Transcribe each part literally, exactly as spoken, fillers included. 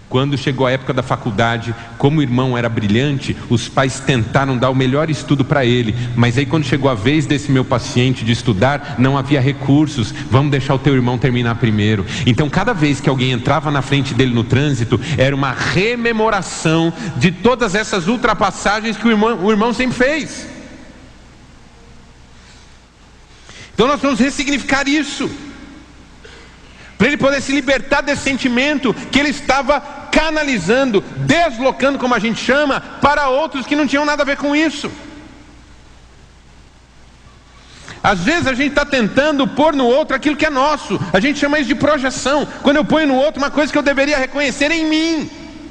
Quando chegou a época da faculdade, como o irmão era brilhante, os pais tentaram dar o melhor estudo para ele. Mas aí quando chegou a vez desse meu paciente de estudar, não havia recursos. Vamos deixar o teu irmão terminar primeiro. Então cada vez que alguém entrava na frente dele no trânsito, era uma rememoração de todas essas ultrapassagens que o irmão, o irmão sempre fez. Então nós vamos ressignificar isso, para ele poder se libertar desse sentimento que ele estava canalizando, deslocando, como a gente chama, para outros que não tinham nada a ver com isso. Às vezes a gente está tentando pôr no outro aquilo que é nosso. A gente chama isso de projeção. Quando eu ponho no outro uma coisa que eu deveria reconhecer em mim.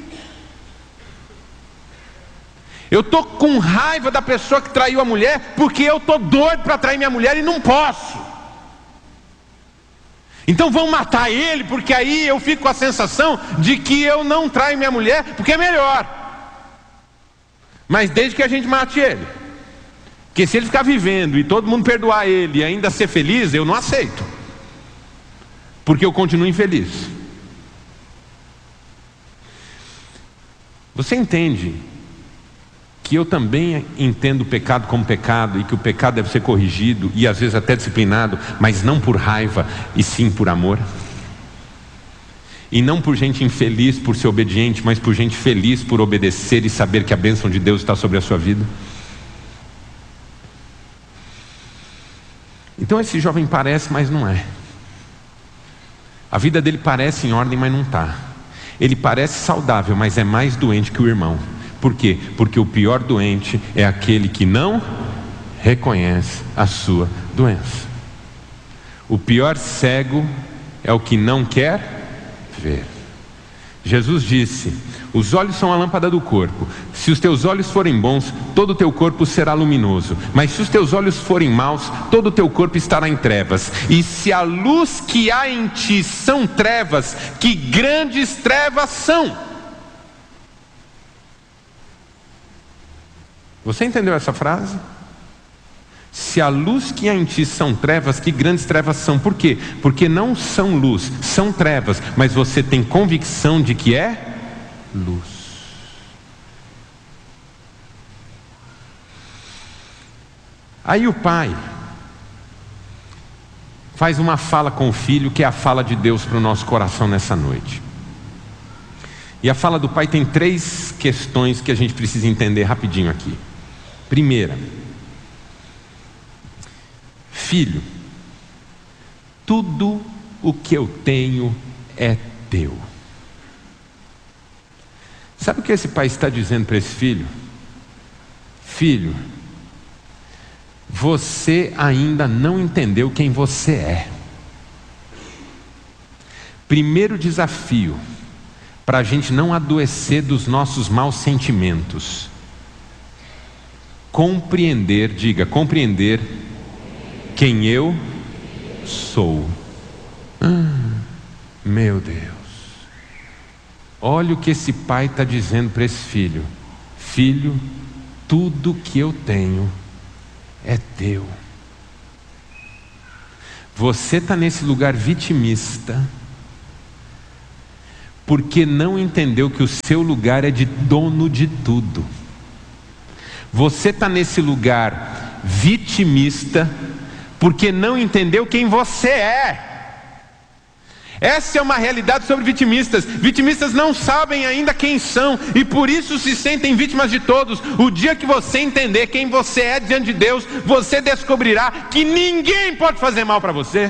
Eu estou com raiva da pessoa que traiu a mulher, porque eu estou doido para trair minha mulher e não posso. Então vão matar ele, porque aí eu fico com a sensação de que eu não traio minha mulher, porque é melhor. Mas desde que a gente mate ele. Porque se ele ficar vivendo e todo mundo perdoar ele e ainda ser feliz, eu não aceito. Porque eu continuo infeliz. Você entende que eu também entendo o pecado como pecado, e que o pecado deve ser corrigido e às vezes até disciplinado, mas não por raiva, e sim por amor? E não por gente infeliz por ser obediente, mas por gente feliz por obedecer e saber que a bênção de Deus está sobre a sua vida? Então esse jovem parece, mas não é. A vida dele parece em ordem, mas não está. Ele parece saudável, mas é mais doente que o irmão. Por quê? Porque o pior doente é aquele que não reconhece a sua doença. O pior cego é o que não quer ver. Jesus disse: os olhos são a lâmpada do corpo. Se os teus olhos forem bons, todo o teu corpo será luminoso. Mas se os teus olhos forem maus, todo o teu corpo estará em trevas. E se a luz que há em ti são trevas, que grandes trevas são. Você entendeu essa frase? Se a luz que há em ti são trevas, que grandes trevas são. Por quê? Porque não são luz, são trevas, mas você tem convicção de que é luz. Aí o pai faz uma fala com o filho, que é a fala de Deus para o nosso coração nessa noite. E a fala do pai tem três questões que a gente precisa entender rapidinho aqui. Primeira: filho, tudo o que eu tenho é teu. Sabe o que esse pai está dizendo para esse filho? Filho, você ainda não entendeu quem você é. Primeiro desafio para a gente não adoecer dos nossos maus sentimentos: compreender, diga, compreender quem eu sou. Ah, meu Deus, olha o que esse pai está dizendo para esse filho: filho, tudo que eu tenho é teu. Você está nesse lugar vitimista porque não entendeu que o seu lugar é de dono de tudo. Você está nesse lugar vitimista porque não entendeu quem você é. Essa é uma realidade sobre vitimistas. Vitimistas não sabem ainda quem são e por isso se sentem vítimas de todos. O dia que você entender quem você é diante de Deus, você descobrirá que ninguém pode fazer mal para você.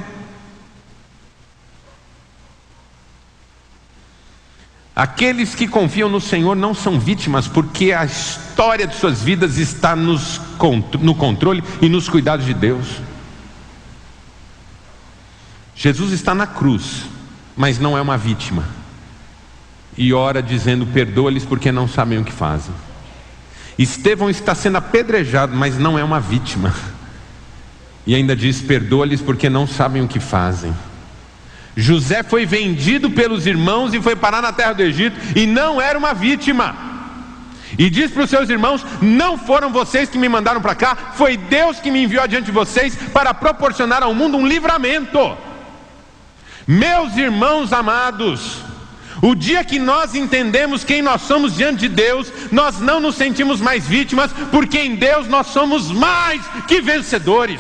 Aqueles que confiam no Senhor não são vítimas, porque a história de suas vidas está nos, no controle e nos cuidados de Deus. Jesus está na cruz, mas não é uma vítima, e ora dizendo: perdoa-lhes porque não sabem o que fazem. Estevão está sendo apedrejado, mas não é uma vítima, e ainda diz: perdoa-lhes porque não sabem o que fazem. José foi vendido pelos irmãos e foi parar na terra do Egito, e não era uma vítima, e diz para os seus irmãos: não foram vocês que me mandaram para cá, foi Deus que me enviou adiante de vocês para proporcionar ao mundo um livramento. Meus irmãos amados, O dia que nós entendemos quem nós somos diante de Deus, nós não nos sentimos mais vítimas, porque em Deus nós somos mais que vencedores.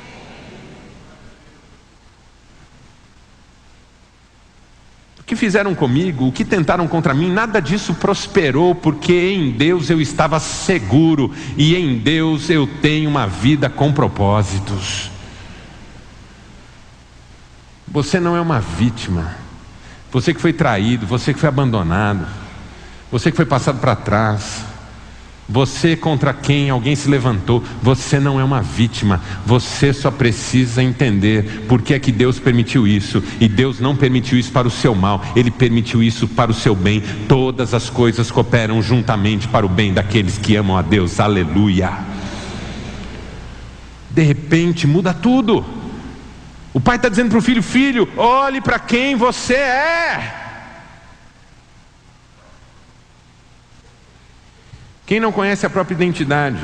O que fizeram comigo, o que tentaram contra mim, nada disso prosperou, porque em Deus eu estava seguro, e em Deus eu tenho uma vida com propósitos. Você não é uma vítima. Você que foi traído, você que foi abandonado, você que foi passado para trás, você contra quem alguém se levantou, você não é uma vítima. Você só precisa entender por que é que Deus permitiu isso. E Deus não permitiu isso para o seu mal, Ele permitiu isso para o seu bem. Todas as coisas cooperam juntamente para o bem daqueles que amam a Deus. Aleluia. De repente muda tudo. O pai está dizendo para o filho: filho, olhe para quem você é. Quem não conhece a própria identidade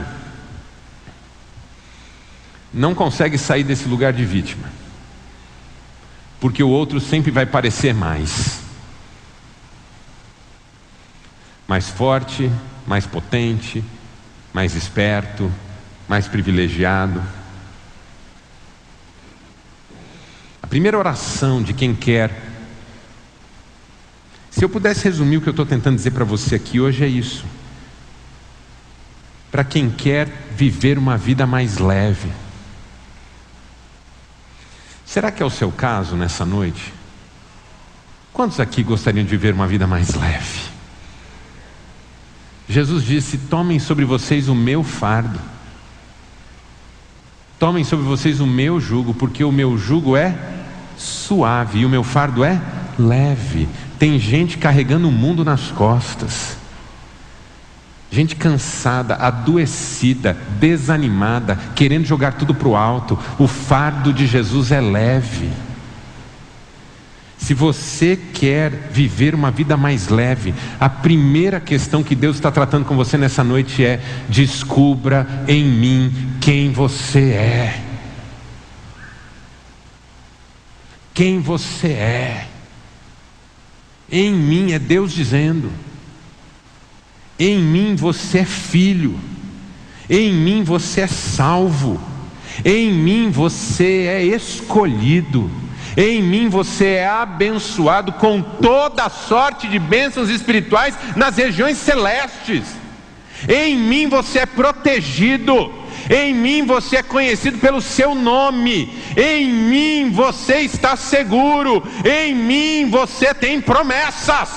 não consegue sair desse lugar de vítima, porque o outro sempre vai parecer mais mais forte, mais potente, mais esperto, mais privilegiado. A primeira oração de quem quer, se eu pudesse resumir o que eu estou tentando dizer para você aqui hoje, é isso. Para quem quer viver uma vida mais leve. Será que é o seu caso nessa noite? Quantos aqui gostariam de viver uma vida mais leve? Jesus disse: tomem sobre vocês o meu fardo, tomem sobre vocês o meu jugo, porque o meu jugo é suave e o meu fardo é leve. Tem gente carregando o mundo nas costas, gente cansada, adoecida, desanimada, querendo jogar tudo para o alto. O fardo de Jesus é leve. Se você quer viver uma vida mais leve, a primeira questão que Deus está tratando com você nessa noite é: descubra em mim quem você é. Quem você é. Em mim, é Deus dizendo. Em mim você é filho. Em mim você é salvo. Em mim você é escolhido. Em mim você é abençoado com toda a sorte de bênçãos espirituais nas regiões celestes. Em mim você é protegido. Em mim você é conhecido pelo seu nome. Em mim você está seguro. Em mim você tem promessas.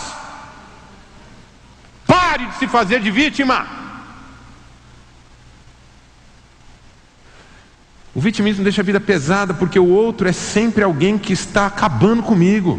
Pare de se fazer de vítima. O vitimismo deixa a vida pesada, porque o outro é sempre alguém que está acabando comigo.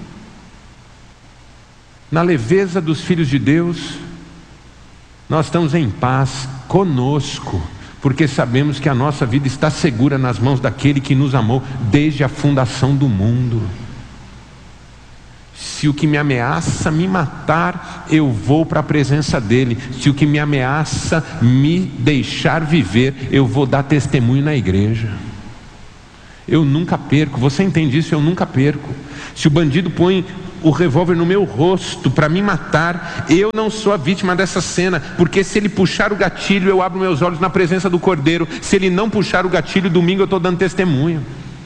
Na leveza dos filhos de Deus, nós estamos em paz conosco, porque sabemos que a nossa vida está segura nas mãos daquele que nos amou desde a fundação do mundo. Se o que me ameaça me matar, eu vou para a presença dele. Se o que me ameaça me deixar viver, eu vou dar testemunho na igreja. Eu nunca perco. Você entende isso? Eu nunca perco. Se o bandido põe o revólver no meu rosto para me matar, eu não sou a vítima dessa cena, porque se ele puxar o gatilho, eu abro meus olhos na presença do Cordeiro. Se ele não puxar o gatilho, domingo eu estou dando testemunho.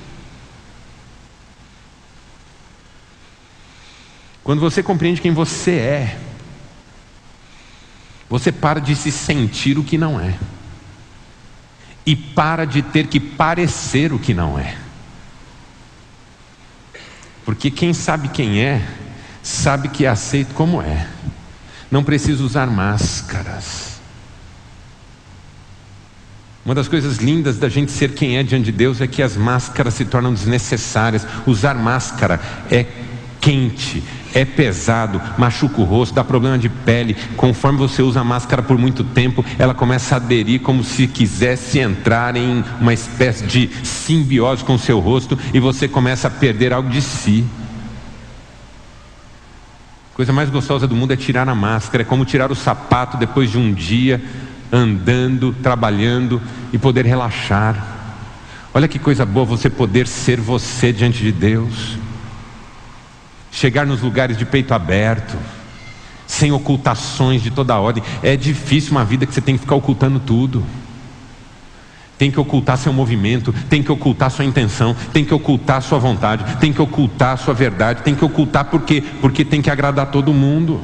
Quando você compreende quem você é, você para de se sentir o que não é, e para de ter que parecer o que não é. Porque quem sabe quem é, sabe que é aceito como é. Não precisa usar máscaras. Uma das coisas lindas da gente ser quem é diante de Deus é que as máscaras se tornam desnecessárias. Usar máscara é quente, é pesado, machuca o rosto, dá problema de pele. Conforme você usa a máscara por muito tempo, ela começa a aderir como se quisesse entrar em uma espécie de simbiose com o seu rosto, e você começa a perder algo de si. A coisa mais gostosa do mundo é tirar a máscara. É como tirar o sapato depois de um dia andando, trabalhando, e poder relaxar. Olha que coisa boa você poder ser você diante de Deus. chegar nos lugares de peito aberto, sem ocultações de toda ordem. É difícil uma vida que você tem que ficar ocultando tudo. Tem que ocultar seu movimento, tem que ocultar sua intenção, tem que ocultar sua vontade, tem que ocultar sua verdade, tem que ocultar por quê? Porque tem que agradar todo mundo.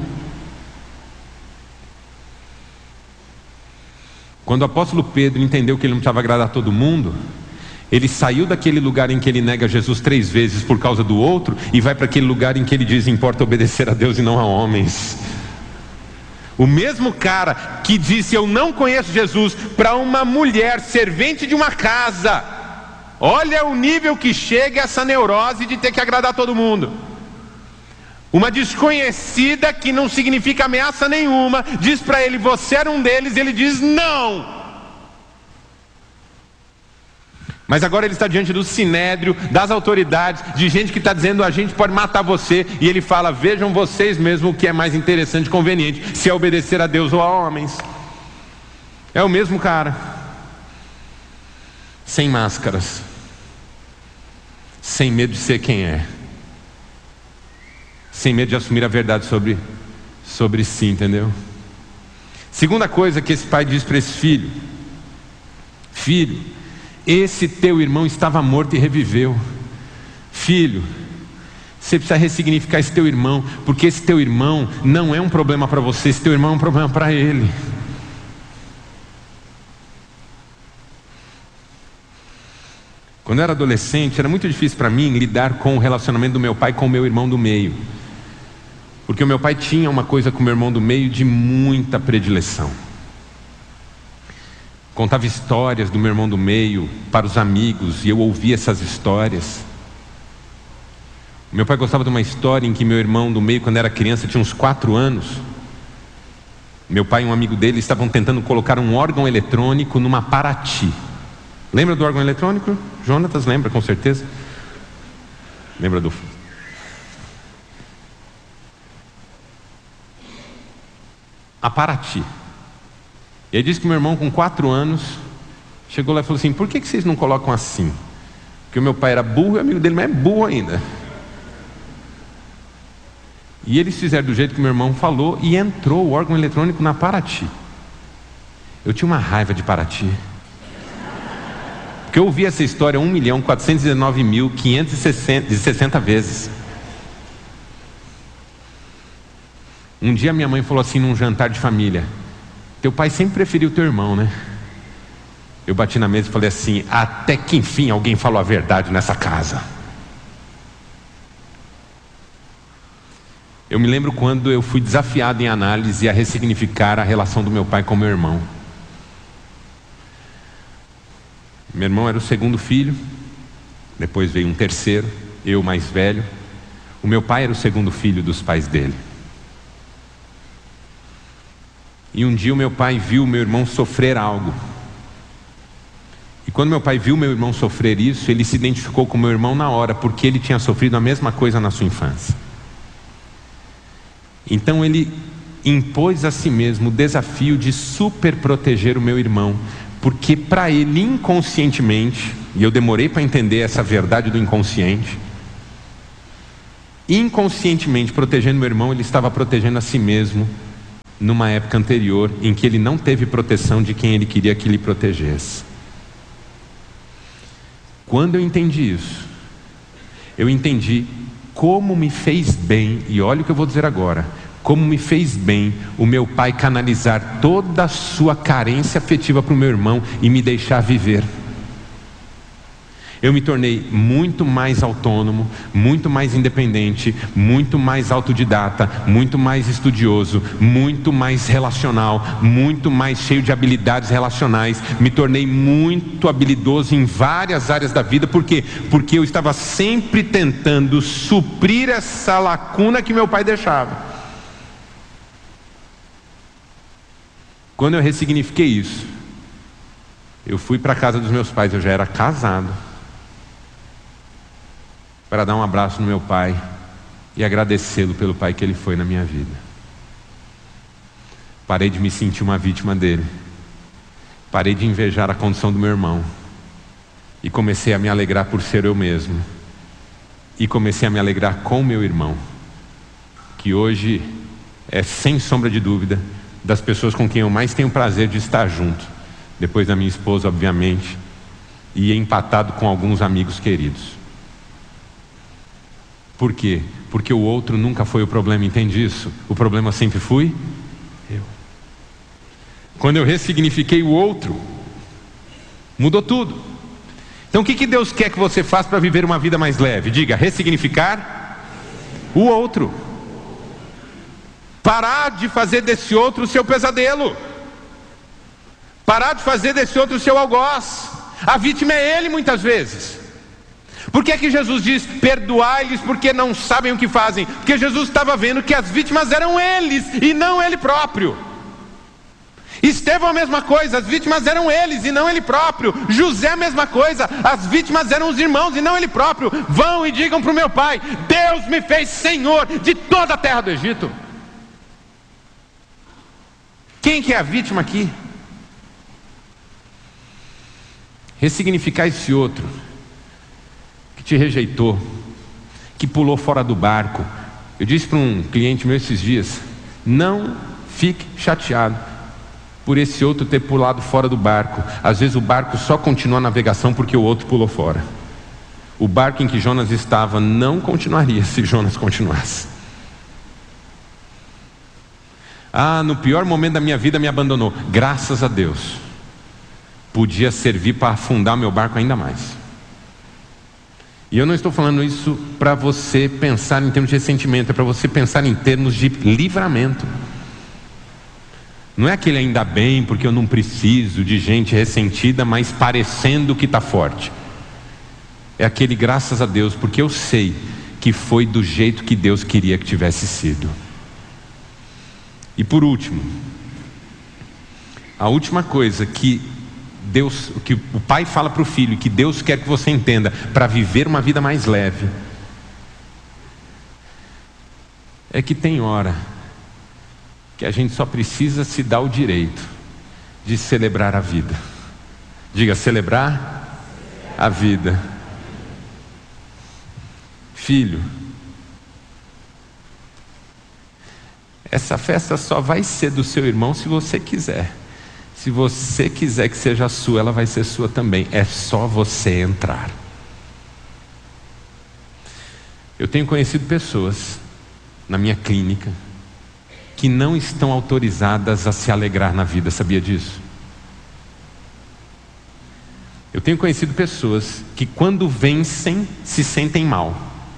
Quando o apóstolo Pedro entendeu que ele não precisava agradar todo mundo, ele saiu daquele lugar em que ele nega Jesus três vezes por causa do outro e vai para aquele lugar em que ele diz: importa obedecer a Deus e não a homens. O mesmo cara que disse: eu não conheço Jesus, para uma mulher servente de uma casa. Olha o nível que chega essa neurose de ter que agradar todo mundo. Uma desconhecida que não significa ameaça nenhuma diz para ele: você era um deles. Ele diz: não. Mas agora ele está diante do sinédrio, das autoridades, de gente que está dizendo: a gente pode matar você. E ele fala: vejam vocês mesmo o que é mais interessante e conveniente, se é obedecer a Deus ou a homens. É o mesmo cara, sem máscaras, sem medo de ser quem é, sem medo de assumir a verdade sobre, sobre si, entendeu? Segunda coisa que esse pai diz para esse filho: filho, esse teu irmão estava morto e reviveu. Filho, você precisa ressignificar esse teu irmão, porque esse teu irmão não é um problema para você, esse teu irmão é um problema para ele. Quando eu era adolescente, era muito difícil para mim lidar com o relacionamento do meu pai com o meu irmão do meio, porque o meu pai tinha uma coisa com o meu irmão do meio de muita predileção. Contava histórias do meu irmão do meio para os amigos, e eu ouvia essas histórias. Meu pai gostava de uma história em que meu irmão do meio, quando era criança, tinha uns quatro anos. Meu pai e um amigo dele estavam tentando colocar um órgão eletrônico numa Paraty. Lembra do órgão eletrônico? Jonatas lembra, com certeza. Lembra do... a Paraty. E aí diz que meu irmão, com quatro anos, chegou lá e falou assim: por que que vocês não colocam assim? Porque o meu pai era burro e o amigo dele não é burro ainda. E eles fizeram do jeito que meu irmão falou e entrou o órgão eletrônico na Paraty. Eu tinha uma raiva de Paraty, porque eu ouvi essa história um milhão quatrocentos e dezenove mil quinhentos e sessenta vezes. Um dia minha mãe falou assim num jantar de família: teu pai sempre preferiu teu irmão, né? Eu bati na mesa e falei assim: até que enfim alguém falou a verdade nessa casa. Eu me lembro quando eu fui desafiado em análise a ressignificar a relação do meu pai com meu irmão. Meu irmão era o segundo filho, depois veio um terceiro, eu mais velho. O meu pai era o segundo filho dos pais dele. E um dia o meu pai viu o meu irmão sofrer algo. E quando meu pai viu meu irmão sofrer isso, ele se identificou com meu irmão na hora, porque ele tinha sofrido a mesma coisa na sua infância. Então ele impôs a si mesmo o desafio de super proteger o meu irmão, porque para ele inconscientemente, e eu demorei para entender essa verdade do inconsciente, inconscientemente protegendo meu irmão, ele estava protegendo a si mesmo, numa época anterior em que ele não teve proteção de quem ele queria que lhe protegesse. Quando eu entendi isso, eu entendi como me fez bem, e olha o que eu vou dizer agora, como me fez bem o meu pai canalizar toda a sua carência afetiva para o meu irmão e me deixar viver. Eu me tornei muito mais autônomo, muito mais independente, muito mais autodidata, muito mais estudioso, muito mais relacional, muito mais cheio de habilidades relacionais. Me tornei muito habilidoso em várias áreas da vida. Por quê? Porque eu estava sempre tentando suprir essa lacuna que meu pai deixava. Quando eu ressignifiquei isso, eu fui para a casa dos meus pais, eu já era casado, para dar um abraço no meu pai e agradecê-lo pelo pai que ele foi na minha vida. Parei de me sentir uma vítima dele, parei de invejar a condição do meu irmão e e comecei a me alegrar por ser eu mesmo, e comecei a me alegrar com meu irmão, que hoje é, sem sombra de dúvida, das pessoas com quem eu mais tenho prazer de estar junto, depois da minha esposa, obviamente, e empatado com alguns amigos queridos. Por quê? Porque o outro nunca foi o problema, entende isso? O problema sempre fui eu. Quando eu ressignifiquei o outro, mudou tudo. Então o que, que Deus quer que você faça para viver uma vida mais leve? Diga, ressignificar o outro. Parar de fazer desse outro o seu pesadelo. Parar de fazer desse outro o seu algoz. A vítima é ele muitas vezes. Por que é que Jesus diz, perdoai-lhes porque não sabem o que fazem? Porque Jesus estava vendo que as vítimas eram eles e não ele próprio. Estevão a mesma coisa, as vítimas eram eles e não ele próprio. José a mesma coisa, as vítimas eram os irmãos e não ele próprio. Vão e digam para o meu pai, Deus me fez Senhor de toda a terra do Egito. Quem que é a vítima aqui? Ressignificar esse outro que te rejeitou, que pulou fora do barco. Eu disse para um cliente meu esses dias, não fique chateado por esse outro ter pulado fora do barco. Às vezes o barco só continua a navegação porque o outro pulou fora. O barco em que Jonas estava não continuaria se Jonas continuasse. Ah, no pior momento da minha vida me abandonou. Graças a Deus, podia servir para afundar meu barco ainda mais. E eu não estou falando isso para você pensar em termos de ressentimento, é para você pensar em termos de livramento. Não é aquele ainda bem, porque eu não preciso de gente ressentida, mas parecendo que está forte. É aquele graças a Deus, porque eu sei que foi do jeito que Deus queria que tivesse sido. E por último, a última coisa que Deus, que o pai fala para o filho, que Deus quer que você entenda para viver uma vida mais leve, é que tem hora que a gente só precisa se dar o direito de celebrar a vida. Diga, celebrar a vida. Filho, essa festa só vai ser do seu irmão se você quiser. Se você quiser que seja sua, ela vai ser sua também. É só você entrar. Eu tenho conhecido pessoas na minha clínica que não estão autorizadas a se alegrar na vida, sabia disso? Eu tenho conhecido pessoas que quando vencem, se sentem mal.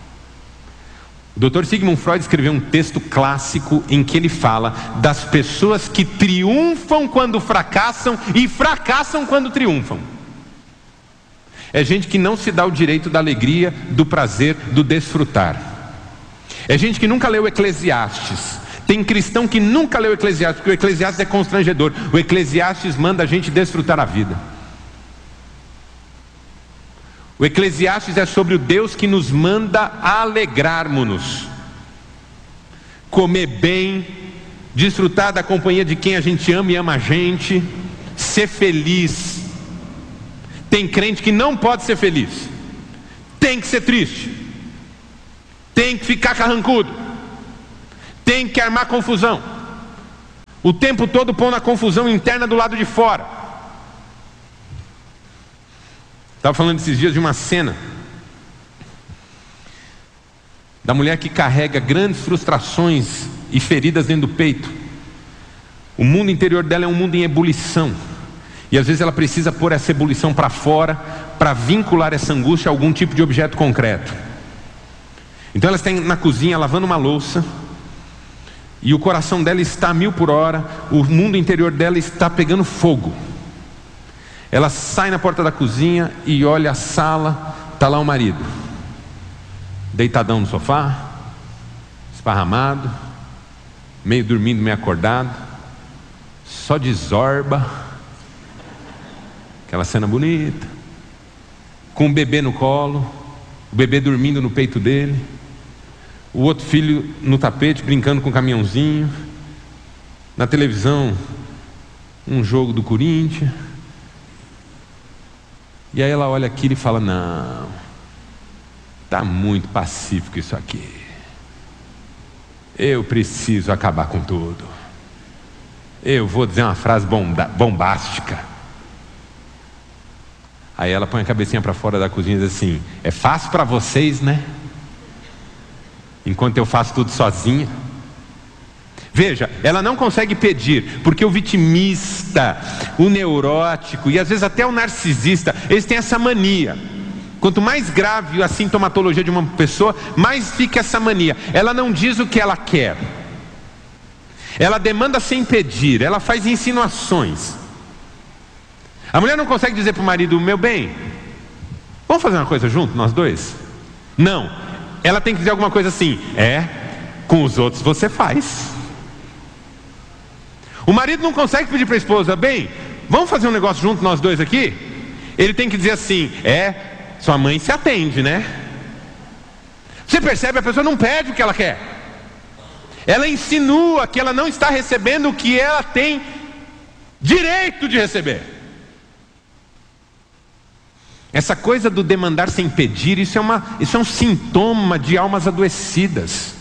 O doutor Sigmund Freud escreveu um texto clássico em que ele fala das pessoas que triunfam quando fracassam e fracassam quando triunfam. É gente que não se dá o direito da alegria, do prazer, do desfrutar. É gente que nunca leu Eclesiastes. Tem cristão que nunca leu Eclesiastes, porque o Eclesiastes é constrangedor. O Eclesiastes manda a gente desfrutar a vida. O Eclesiastes é sobre o Deus que nos manda alegrarmos-nos, comer bem, desfrutar da companhia de quem a gente ama e ama a gente, ser feliz. Tem crente que não pode ser feliz, tem que ser triste, tem que ficar carrancudo, tem que armar confusão, o tempo todo pondo a confusão interna do lado de fora. Estava falando esses dias de uma cena da mulher que carrega grandes frustrações e feridas dentro do peito. O mundo interior dela é um mundo em ebulição, e às vezes ela precisa pôr essa ebulição para fora, para vincular essa angústia a algum tipo de objeto concreto. Então ela está na cozinha lavando uma louça, e o coração dela está a mil por hora, o mundo interior dela está pegando fogo. Ela sai na porta da cozinha e olha a sala, está lá o marido, deitadão no sofá, esparramado, meio dormindo, meio acordado, só de zorba, aquela cena bonita, com o bebê no colo, o bebê dormindo no peito dele, o outro filho no tapete brincando com o caminhãozinho, na televisão um jogo do Corinthians. E aí ela olha aquilo e fala, não, está muito pacífico isso aqui, Eu preciso acabar com tudo. Eu vou dizer uma frase bomba, bombástica. Aí ela põe a cabecinha para fora da cozinha e diz assim: é fácil para vocês, né? Enquanto eu faço tudo sozinha. Veja, ela não consegue pedir, porque o vitimista, o neurótico e às vezes até o narcisista, eles têm essa mania. Quanto mais grave a sintomatologia de uma pessoa, mais fica essa mania. Ela não diz o que ela quer. Ela demanda sem pedir, ela faz insinuações. A mulher não consegue dizer para o marido: meu bem, vamos fazer uma coisa junto, nós dois? Não, ela tem que dizer alguma coisa assim: é, com os outros você faz. O marido não consegue pedir para a esposa: bem, vamos fazer um negócio junto, nós dois aqui? Ele tem que dizer assim: é, sua mãe se atende, né? Você percebe, a pessoa não pede o que ela quer. Ela insinua que ela não está recebendo o que ela tem direito de receber. Essa coisa do demandar sem pedir, isso é, uma, isso é um sintoma de almas adoecidas.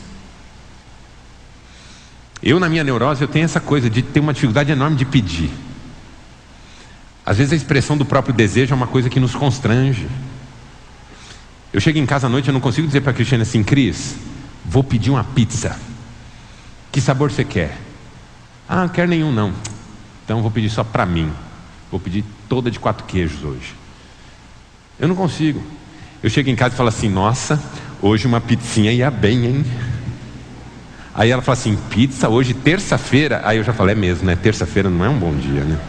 Eu, na minha neurose, eu tenho essa coisa de ter uma dificuldade enorme de pedir. Às vezes a expressão do próprio desejo é uma coisa que nos constrange. Eu chego em casa à noite, eu não consigo dizer para a Cristiane assim: Cris, vou pedir uma pizza. Que sabor você quer? Ah, não quero nenhum não. Então vou pedir só para mim. Vou pedir toda de quatro queijos hoje. Eu não consigo. Eu chego em casa e falo assim: nossa, hoje uma pizzinha ia bem, hein? Aí ela fala assim: pizza hoje, terça-feira? Aí eu já falo: é mesmo, né? Terça-feira não é um bom dia, né?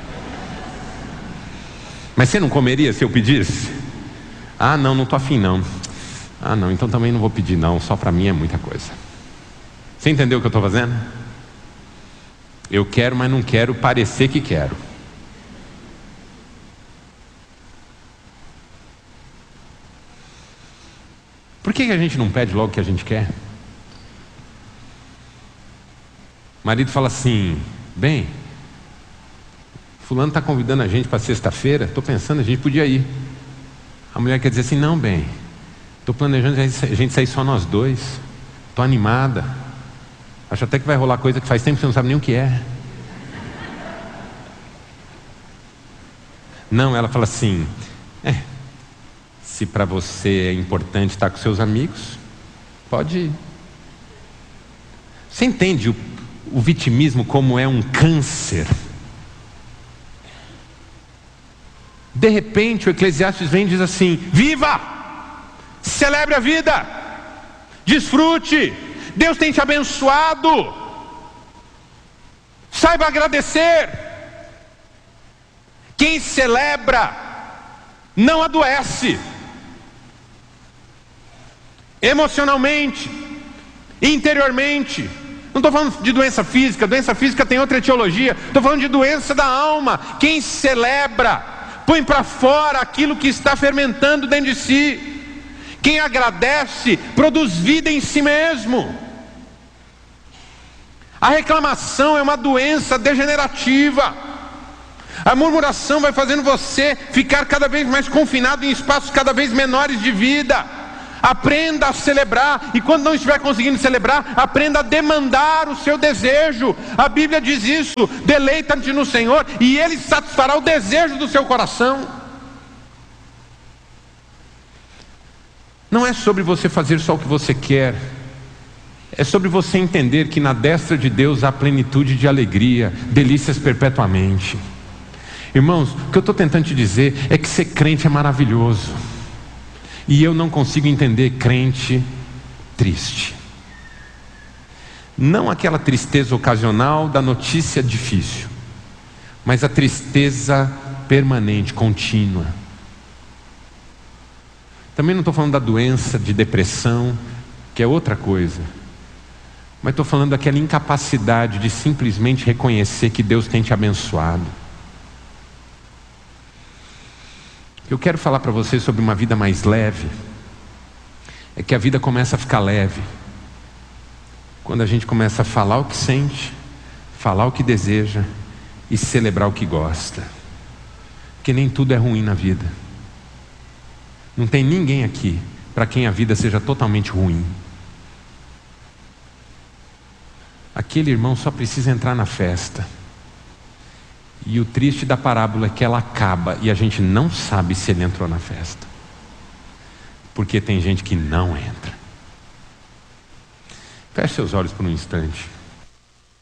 Mas você não comeria se eu pedisse? Ah, não, não tô afim não. Ah, não, então também não vou pedir não. Só para mim é muita coisa. Você entendeu o que eu estou fazendo? Eu quero, mas não quero parecer que quero. Por que a gente não pede logo o que a gente quer? O marido fala assim: bem, fulano está convidando a gente para sexta-feira, estou pensando, a gente podia ir. A mulher quer dizer assim: não, bem, estou planejando a gente sair só nós dois, estou animada, acho até que vai rolar coisa que faz tempo que você não sabe nem o que é. Não, ela fala assim: é, se para você é importante estar com seus amigos, pode ir. Você entende o, o vitimismo como é um câncer? De repente o Eclesiastes vem e diz assim: viva! Celebre a vida! Desfrute! Deus tem te abençoado! Saiba agradecer! Quem celebra não adoece. Emocionalmente, interiormente. Não estou falando de doença física. Doença física tem outra etiologia. Estou falando de doença da alma. Quem celebra, põe para fora aquilo que está fermentando dentro de si. Quem agradece, produz vida em si mesmo. A reclamação é uma doença degenerativa. A murmuração vai fazendo você ficar cada vez mais confinado em espaços cada vez menores de vida. Aprenda a celebrar, e quando não estiver conseguindo celebrar, aprenda a demandar o seu desejo. A Bíblia diz isso: deleita-te no Senhor e Ele satisfará o desejo do seu coração. Não é sobre você fazer só o que você quer, é sobre você entender que na destra de Deus há plenitude de alegria, delícias perpetuamente. Irmãos, o que eu estou tentando te dizer é que ser crente é maravilhoso. E eu não consigo entender crente triste. Não aquela tristeza ocasional da notícia difícil, mas a tristeza permanente, contínua. Também não estou falando da doença de depressão, que é outra coisa. Mas estou falando daquela incapacidade de simplesmente reconhecer que Deus tem te abençoado. Eu quero falar para vocês sobre uma vida mais leve. É que a vida começa a ficar leve quando a gente começa a falar o que sente, falar o que deseja e celebrar o que gosta. Porque nem tudo é ruim na vida. Não tem ninguém aqui para quem a vida seja totalmente ruim. Aquele irmão só precisa entrar na festa. E o triste da parábola é que ela acaba e a gente não sabe se ele entrou na festa, porque tem gente que não entra. Feche seus olhos por um instante.